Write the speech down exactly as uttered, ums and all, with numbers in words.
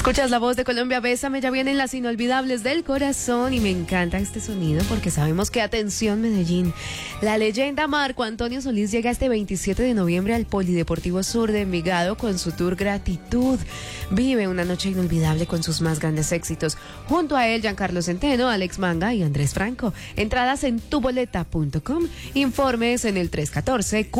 Escuchas la voz de Colombia, Bésame, ya vienen las inolvidables del corazón y me encanta este sonido porque sabemos que, atención Medellín, la leyenda Marco Antonio Solís llega este veintisiete de noviembre al Polideportivo Sur de Envigado con su tour Gratitud. Vive una noche inolvidable con sus más grandes éxitos. Junto a él, Giancarlo Centeno, Alex Manga y Andrés Franco. Entradas en tuboleta punto com. Informes en el tres uno cuatro